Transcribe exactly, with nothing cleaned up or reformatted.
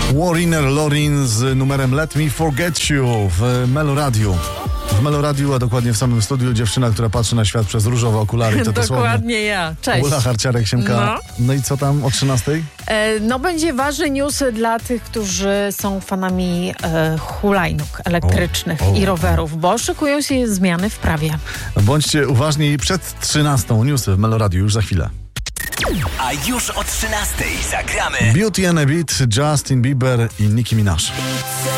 Wariner Lorin z numerem Let Me Forget You w Meloradiu. W Meloradiu, a dokładnie w samym studiu, dziewczyna, która patrzy na świat przez różowe okulary. To dokładnie ja. Cześć. Ula Harciarek, siemka. No. no i co tam o trzynastej? E, no będzie ważny news dla tych, którzy są fanami e, hulajnóg elektrycznych o, o, i rowerów, bo szykują się zmiany w prawie. Bądźcie uważni przed trzynastą. Newsy w Meloradiu już za chwilę. A już o trzynastej zagramy Beauty and a Beat, Justin Bieber i Nicki Minaj.